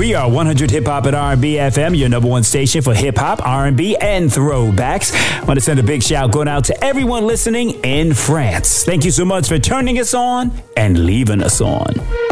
We are 100 Hip Hop and R&B FM, your number one station for hip hop, R&B, and throwbacks. I want to send a big shout going out to everyone listening in France. Thank you so much for turning us on and leaving us on.